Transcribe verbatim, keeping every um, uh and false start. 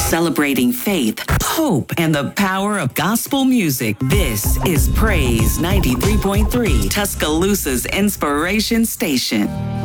Celebrating faith, hope, and the power of gospel music. This is Praise ninety-three point three, Tuscaloosa's inspiration station.